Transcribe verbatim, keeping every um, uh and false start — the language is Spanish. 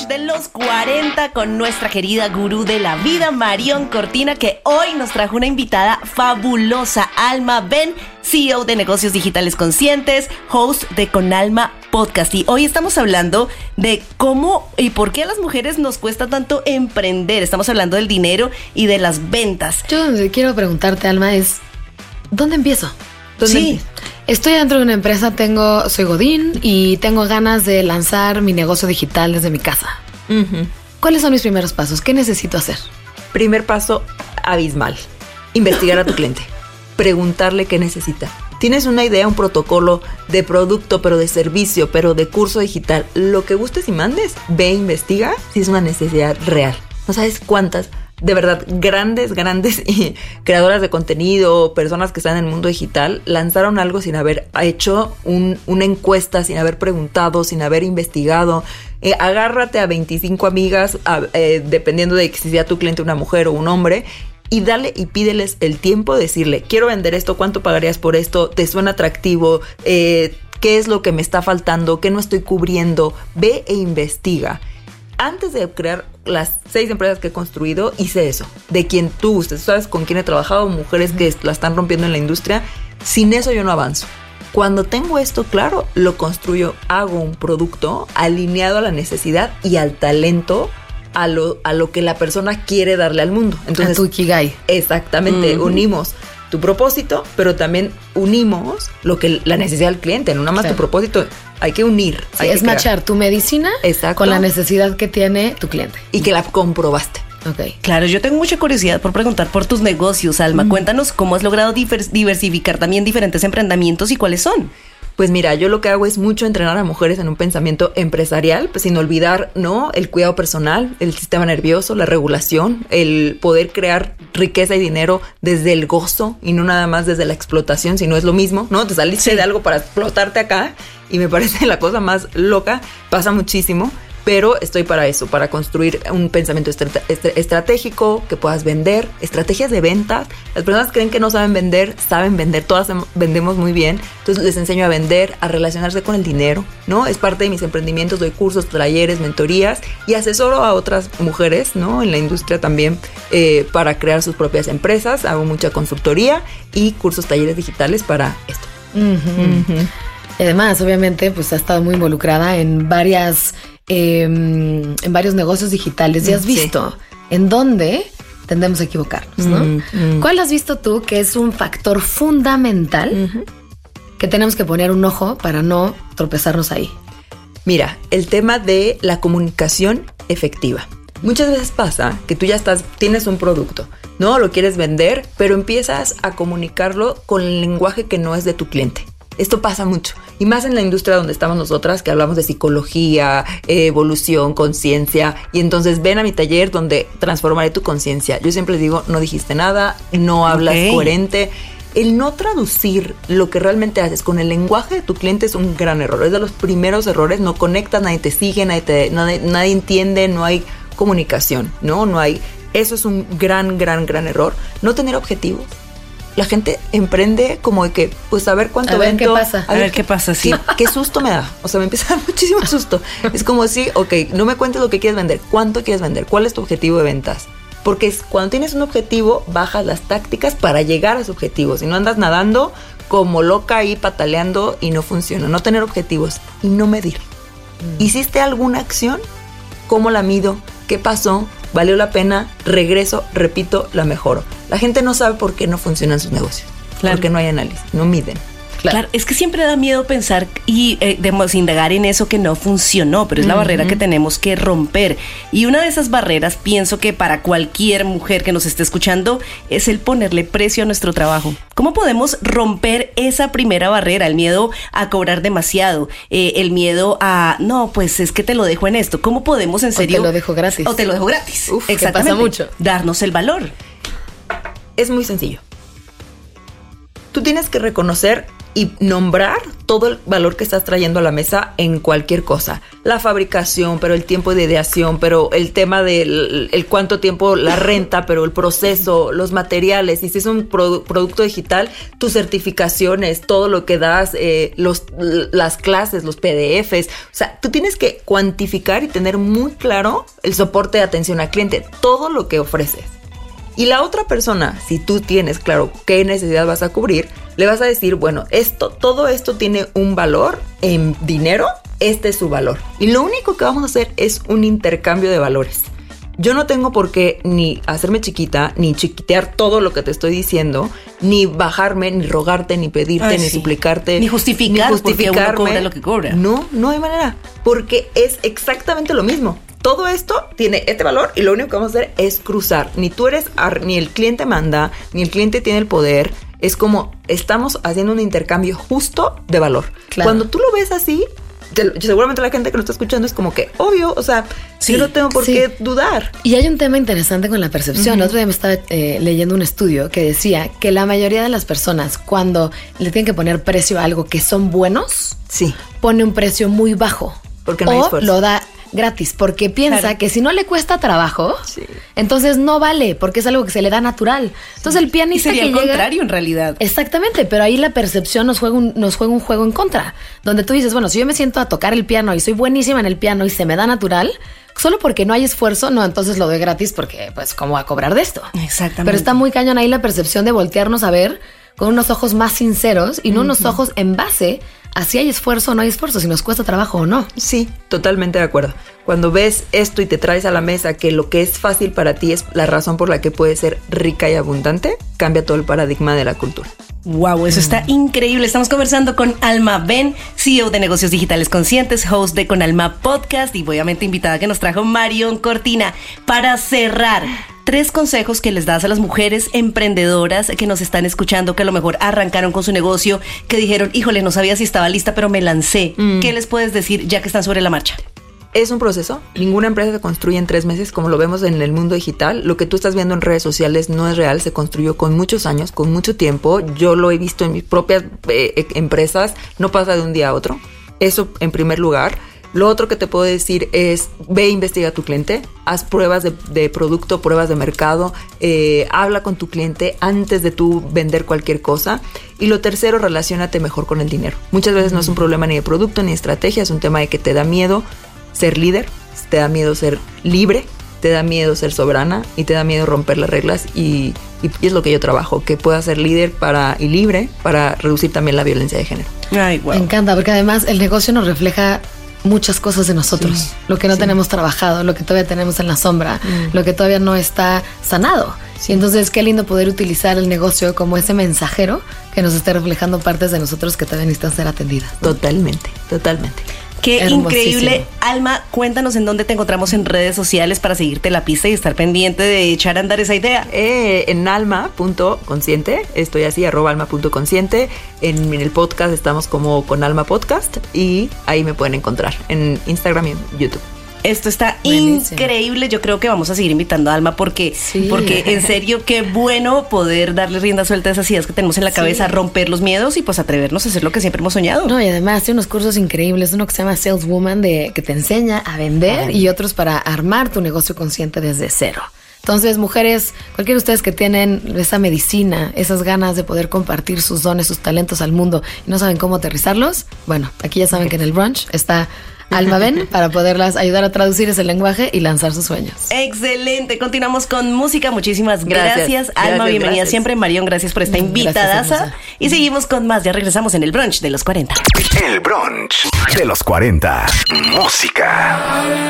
de los cuarenta con nuestra querida gurú de la vida, Marion Cortina, que hoy nos trajo una invitada fabulosa, Alma Ben, C E O de Negocios Digitales Conscientes, host de Con Alma Podcast. Y hoy estamos hablando de cómo y por qué a las mujeres nos cuesta tanto emprender. Estamos hablando del dinero y de las ventas. Yo quiero preguntarte, Alma, es ¿dónde empiezo? ¿Dónde Sí. empiezo? Estoy dentro de una empresa, tengo, soy Godín y tengo ganas de lanzar mi negocio digital desde mi casa. Uh-huh. ¿Cuáles son mis primeros pasos? ¿Qué necesito hacer? Primer paso abismal. Investigar a tu cliente. Preguntarle qué necesita. Tienes una idea, un protocolo de producto, pero de servicio, pero de curso digital. Lo que gustes y mandes, ve e investiga si es una necesidad real. No sabes cuántas, de verdad, grandes, grandes y creadoras de contenido, personas que están en el mundo digital, lanzaron algo sin haber hecho un, una encuesta, sin haber preguntado, sin haber investigado. Eh, agárrate a veinticinco amigas, a, eh, dependiendo de si sea tu cliente una mujer o un hombre, y dale y pídeles el tiempo de decirle, quiero vender esto, ¿cuánto pagarías por esto? ¿Te suena atractivo? Eh, ¿Qué es lo que me está faltando? ¿Qué no estoy cubriendo? Ve e investiga. Antes de crear las seis empresas que he construido, hice eso. De quien tú gustes, sabes con quién he trabajado, mujeres que la están rompiendo en la industria. Sin eso yo no avanzo. Cuando tengo esto claro, lo construyo, hago un producto alineado a la necesidad y al talento, a lo, a lo que la persona quiere darle al mundo. Entonces, a tu Ikigai. Exactamente, Uh-huh. unimos tu propósito, pero también unimos lo que la necesidad del cliente. No nada más Claro. tu propósito, hay que unir. Sí, hay es que crear. matchar tu medicina Exacto. con la necesidad que tiene tu cliente. Y que la comprobaste. Ok. Claro, yo tengo mucha curiosidad por preguntar por tus negocios, Alma. Mm. Cuéntanos cómo has logrado divers- diversificar también diferentes emprendimientos y cuáles son. Pues mira, yo lo que hago es mucho entrenar a mujeres en un pensamiento empresarial, pues sin olvidar, ¿no? El cuidado personal, el sistema nervioso, la regulación, el poder crear riqueza y dinero desde el gozo y no nada más desde la explotación, sino es lo mismo, ¿no? Te saliste Sí. de algo para explotarte acá y me parece la cosa más loca, pasa muchísimo. Pero estoy para eso, para construir un pensamiento estrate- est- estratégico, que puedas vender, estrategias de ventas. Las personas creen que no saben vender, saben vender, todas hem- vendemos muy bien. Entonces les enseño a vender, a relacionarse con el dinero, ¿no? Es parte de mis emprendimientos, doy cursos, talleres, mentorías y asesoro a otras mujeres, ¿no? En la industria también eh, para crear sus propias empresas. Hago mucha consultoría y cursos, talleres digitales para esto. Uh-huh. Uh-huh. Y además, obviamente, pues ha estado muy involucrada en varias, eh, en varios negocios digitales. Y has Sí. visto en dónde tendemos a equivocarnos, ¿no? Mm, mm. ¿Cuál has visto tú que es un factor fundamental Ujú. que tenemos que poner un ojo para no tropezarnos ahí? Mira, el tema de la comunicación efectiva. Muchas veces pasa que tú ya estás, tienes un producto, ¿no? Lo quieres vender, pero empiezas a comunicarlo con el lenguaje que no es de tu cliente. Esto pasa mucho. Y más en la industria donde estamos nosotras, que hablamos de psicología, eh, evolución, conciencia. Y entonces ven a mi taller donde transformaré tu conciencia. Yo siempre les digo, no dijiste nada, no hablas Ok. coherente. El no traducir lo que realmente haces con el lenguaje de tu cliente es un gran error. Es de los primeros errores. No conectas, nadie te sigue, nadie, te, nadie, nadie entiende, no hay comunicación, ¿no? No hay. Eso es un gran, gran, gran error. No tener objetivos. La gente emprende como de que, pues a ver cuánto A ver vendo, qué pasa. A ver qué pasa, sí. ¿Qué, qué susto me da? O sea, me empieza a dar muchísimo susto. Es como si, ok, no me cuentes lo que quieres vender. ¿Cuánto quieres vender? ¿Cuál es tu objetivo de ventas? Porque es, cuando tienes un objetivo, bajas las tácticas para llegar a ese objetivo. Si no andas nadando como loca ahí pataleando y no funciona. No tener objetivos y no medir. Mm. ¿Hiciste alguna acción? ¿Cómo la mido? ¿Qué pasó? ¿Valió la pena? Regreso, repito, la mejoro. La gente no sabe por qué no funcionan sus negocios. Claro. Porque no hay análisis, no miden. Claro. Claro, es que siempre da miedo pensar y eh, debemos indagar en eso que no funcionó, pero es la Uh-huh. barrera que tenemos que romper. Y una de esas barreras, pienso que para cualquier mujer que nos esté escuchando, es el ponerle precio a nuestro trabajo. ¿Cómo podemos romper esa primera barrera? El miedo a cobrar demasiado, eh, el miedo a, no, pues es que te lo dejo en esto. ¿Cómo podemos en O serio? te lo dejo gratis. O te lo dejo gratis. Uf, que exactamente. pasa mucho. Darnos el valor. Es muy sencillo. Tú tienes que reconocer y nombrar todo el valor que estás trayendo a la mesa en cualquier cosa. La fabricación, pero el tiempo de ideación, pero el tema del el cuánto tiempo la renta, pero el proceso, los materiales. Y si es un produ- producto digital, tus certificaciones, todo lo que das, eh, los, las clases, los P D Fs. O sea, tú tienes que cuantificar y tener muy claro el soporte de atención al cliente, todo lo que ofreces. Y la otra persona, si tú tienes claro qué necesidad vas a cubrir, le vas a decir, bueno, esto, todo esto tiene un valor en dinero, este es su valor. Y lo único que vamos a hacer es un intercambio de valores. Yo no tengo por qué ni hacerme chiquita, ni chiquitear todo lo que te estoy diciendo, ni bajarme, ni rogarte, ni pedirte, Ay, ni sí. suplicarte. Ni justificar, ni justificarme. porque uno cobra lo que cobra. No, no hay manera, porque es exactamente lo mismo. Todo esto tiene este valor y lo único que vamos a hacer es cruzar. Ni tú eres, ni el cliente manda, ni el cliente tiene el poder. Es como estamos haciendo un intercambio justo de valor. Claro. Cuando tú lo ves así, te, seguramente la gente que lo está escuchando es como que obvio, o sea, Sí, yo no tengo por sí. qué dudar. Y hay un tema interesante con la percepción. Uh-huh. El otro día me estaba eh, leyendo un estudio que decía que la mayoría de las personas, cuando le tienen que poner precio a algo que son buenos, Sí. pone un precio muy bajo. Porque no hay o esfuerzo. lo da gratis, porque piensa Claro. que si no le cuesta trabajo, Sí. entonces no vale, porque es algo que se le da natural. Entonces el Y pianista sería que el llega, contrario en realidad. exactamente, pero ahí la percepción nos juega, un, nos juega un juego en contra, donde tú dices, bueno, si yo me siento a tocar el piano y soy buenísima en el piano y se me da natural, solo porque no hay esfuerzo, no, entonces lo doy gratis porque, pues, ¿cómo voy a cobrar de esto? Exactamente. Pero está muy cañón ahí la percepción de voltearnos a ver con unos ojos más sinceros y no unos ojos en base a si hay esfuerzo o no hay esfuerzo, si nos cuesta trabajo o no. Sí, totalmente de acuerdo. Cuando ves esto y te traes a la mesa que lo que es fácil para ti es la razón por la que puedes ser rica y abundante, cambia todo el paradigma de la cultura. Wow, eso está increíble. Estamos conversando con Alma Ben, C E O de Negocios Digitales Conscientes, host de Con Alma Podcast y obviamente invitada que nos trajo Marion Cortina. Para cerrar, tres consejos que les das a las mujeres emprendedoras que nos están escuchando, que a lo mejor arrancaron con su negocio, que dijeron, híjole, no sabía si estaba lista, pero me lancé. Mm. ¿Qué les puedes decir ya que están sobre la marcha? Es un proceso. Ninguna empresa se construye en tres meses, como lo vemos en el mundo digital. Lo que tú estás viendo en redes sociales no es real. Se construyó con muchos años, con mucho tiempo. Yo lo he visto en mis propias eh, empresas. No pasa de un día a otro. Eso en primer lugar. Lo otro que te puedo decir es, ve e investiga a tu cliente. Haz pruebas de, de producto, pruebas de mercado. Eh, habla con tu cliente antes de tú vender cualquier cosa. Y lo tercero, relaciónate mejor con el dinero. Muchas veces no es un problema ni de producto ni de estrategia. Es un tema de que te da miedo ser líder, te da miedo ser libre, te da miedo ser soberana y te da miedo romper las reglas y, y, y es lo que yo trabajo, que pueda ser líder para y libre para reducir también la violencia de género. Ay, wow. Me encanta, porque además el negocio nos refleja muchas cosas de nosotros, sí, lo que no sí. tenemos trabajado, lo que todavía tenemos en la sombra, mm. lo que todavía no está sanado. Sí. Y entonces qué lindo poder utilizar el negocio como ese mensajero que nos esté reflejando partes de nosotros que todavía necesitan ser atendidas. Totalmente, totalmente. Qué increíble. Alma, cuéntanos en dónde te encontramos en redes sociales para seguirte la pista y estar pendiente de echar a andar esa idea. Eh, en alma punto consciente, estoy así, arroba alma punto consciente. En, en el podcast estamos como Con Alma Podcast y ahí me pueden encontrar en Instagram y en YouTube. Esto está buenísimo. Increíble. Yo creo que vamos a seguir invitando a Alma porque, sí. porque en serio, qué bueno poder darle rienda suelta a esas ideas que tenemos en la cabeza, sí. romper los miedos y pues atrevernos a hacer lo que siempre hemos soñado. No, y además tiene unos cursos increíbles, uno que se llama Saleswoman, de, que te enseña a vender, y otros para armar tu negocio consciente desde cero. Entonces, mujeres, cualquiera de ustedes que tienen esa medicina, esas ganas de poder compartir sus dones, sus talentos al mundo y no saben cómo aterrizarlos, bueno, aquí ya saben que en el brunch está Alma Ben para poderlas ayudar a traducir ese lenguaje y lanzar sus sueños. Excelente. Continuamos con música. Muchísimas gracias, gracias Alma. Gracias, bienvenida gracias. Siempre. Marion, gracias por esta invitadaza. Y seguimos con más. Ya regresamos en el brunch de los cuarenta. El brunch de los cuarenta. Música.